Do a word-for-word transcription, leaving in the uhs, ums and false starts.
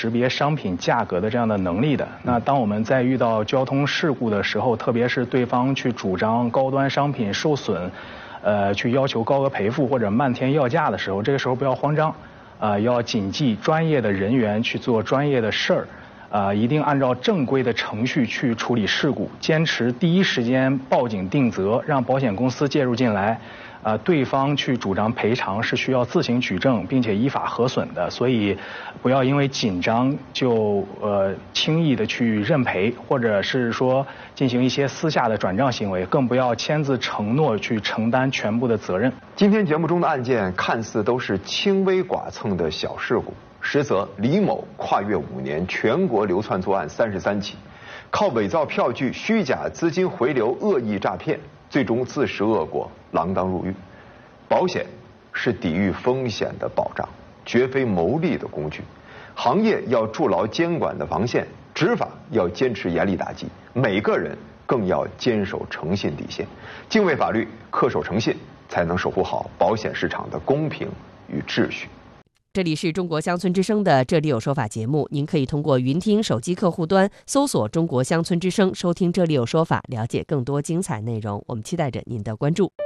识别商品价格的这样的能力的。那当我们在遇到交通事故的时候，特别是对方去主张高端商品受损，呃，去要求高额赔付或者漫天要价的时候，这个时候不要慌张，啊、呃，要谨记专业的人员去做专业的事儿。啊、呃，一定按照正规的程序去处理事故，坚持第一时间报警定责，让保险公司介入进来。啊、呃，对方去主张赔偿是需要自行举证，并且依法核损的，所以不要因为紧张就呃轻易的去认赔，或者是说进行一些私下的转账行为，更不要签字承诺去承担全部的责任。 今天节目中的案件看似都是轻微剐蹭的小事故。实则李某跨越五年，全国流窜作案三十三起，靠伪造票据、虚假资金回流、恶意诈骗，最终自食恶果，锒铛入狱。保险是抵御风险的保障，绝非牟利的工具。行业要筑牢监管的防线，执法要坚持严厉打击，每个人更要坚守诚信底线，敬畏法律，恪守诚信，才能守护好保险市场的公平与秩序。 这里是中国乡村之声的这里有说法节目，您可以通过云听手机客户端搜索中国乡村之声，收听这里有说法，了解更多精彩内容。我们期待着您的关注。